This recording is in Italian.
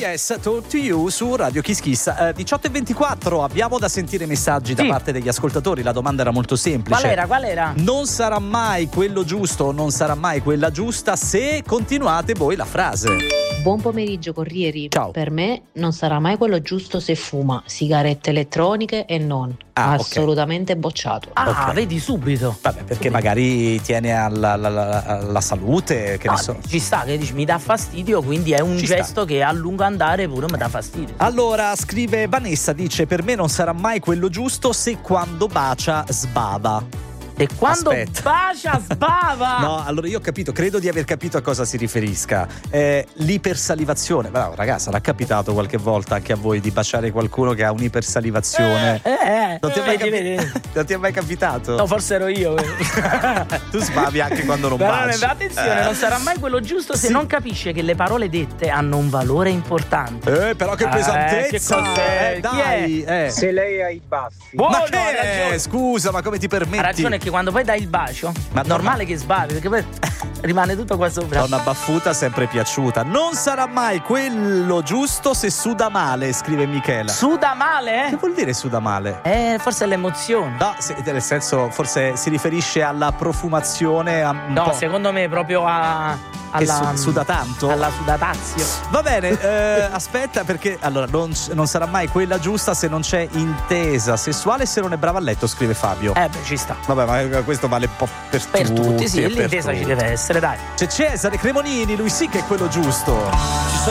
Yes, Talk to You su Radio Kiss Kiss. 18:24, abbiamo da sentire messaggi da parte degli ascoltatori. La domanda era molto semplice. Qual era? Non sarà mai quello giusto o non sarà mai quella giusta se continuate voi la frase. Buon pomeriggio Corrieri. Ciao. Per me non sarà mai quello giusto se fuma sigarette elettroniche e non. Assolutamente bocciato. Ok. Vedi subito. Vabbè, perché magari tiene alla salute, che ne so. Ci sta, che dici mi dà fastidio, quindi è un gesto che a lungo andare pure mi dà fastidio. Allora, scrive Vanessa, dice: per me non sarà mai quello giusto se quando bacia sbava. E quando Aspetta. bacia sbava. No, allora io ho capito, credo di aver capito a cosa si riferisca. L'ipersalivazione. Bravo, ragazzi, sarà capitato qualche volta anche a voi di baciare qualcuno che ha un'ipersalivazione? Non ti è mai capitato? No, forse ero io. Tu sbavi anche quando non baci. Attenzione, non sarà mai quello giusto se non capisce che le parole dette hanno un valore importante. Però che pesantezza! Che cos'è? Dai! Se lei ha i baffi. Ma che? Scusa, ma come ti permetti? Ha ragione, che quando poi dai il bacio, ma normale che sbavi, perché poi rimane tutto qua sopra. Una battuta sempre piaciuta. Non sarà mai quello giusto se suda male, scrive Michela. Suda male? Che vuol dire suda male? Forse è l'emozione. No, nel senso, forse si riferisce alla profumazione. No, secondo me proprio alla suda tanto. Alla sudatazio. Va bene, aspetta, perché allora non sarà mai quella giusta se non c'è intesa sessuale e se non è brava a letto, scrive Fabio. Ci sta. Vabbè, ma questo vale un po' per tutti. Sì, l'intesa ci deve essere, dai. C'è Cesare Cremonini, lui sì che è quello giusto.